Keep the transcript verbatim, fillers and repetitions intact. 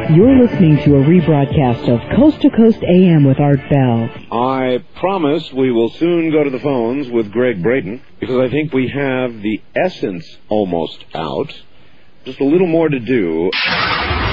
You're listening to a rebroadcast of Coast to Coast A M with Art Bell. I promise we will soon go to the phones with Greg Brayton, because I think we have the essence almost out. Just a little more to do.